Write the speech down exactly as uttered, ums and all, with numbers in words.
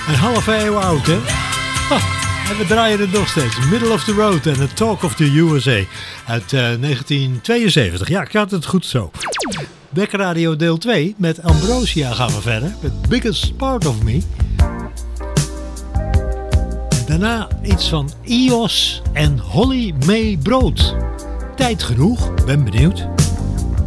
Een halve eeuw oud, hè? Ha, en we draaien het nog steeds. Middle of the Road en The Talk of the U S A. Uit uh, negentien tweeënzeventig. Ja, ik had het goed zo. Bekker Radio deel twee. Met Ambrosia gaan we verder. Met Biggest Part of Me. En daarna iets van E O S en Holly May Brood. Tijd genoeg, ben benieuwd.